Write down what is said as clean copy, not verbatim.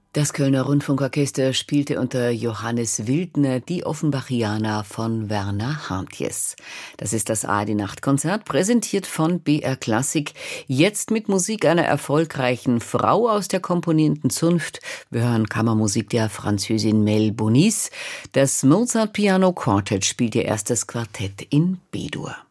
Das Kölner Rundfunkorchester spielte unter Johannes Wildner die Offenbachiana von Werner Hartjes. Das ist das ARD-Nachtkonzert, präsentiert von BR Klassik. Jetzt mit Musik einer erfolgreichen Frau aus der komponierenden Zunft. Wir hören Kammermusik der Französin Mel Bonis. Das Mozart Piano Quartet spielt ihr erstes Quartett in B-Dur.